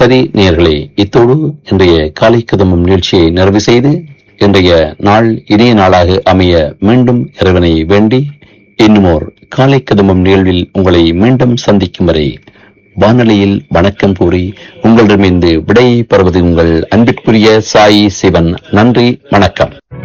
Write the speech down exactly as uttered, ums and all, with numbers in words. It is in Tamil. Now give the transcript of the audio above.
சரி நேயர்களே, இத்தோடு இன்றைய காலை கதம்பம் நிகழ்ச்சியை நிறைவு செய்து இன்றைய நாள் இனிய நாளாக அமைய மீண்டும் இறைவனை வேண்டி இன்னுமோர் காலை கதம்பம் நிகழ்வில் உங்களை மீண்டும் சந்திக்கும் வரை வானொலியில் வணக்கம் கூறி உங்களிடமிருந்து விடை பெறுவது உங்கள் அன்பிற்குரிய சாயி சிவன். நன்றி, வணக்கம்.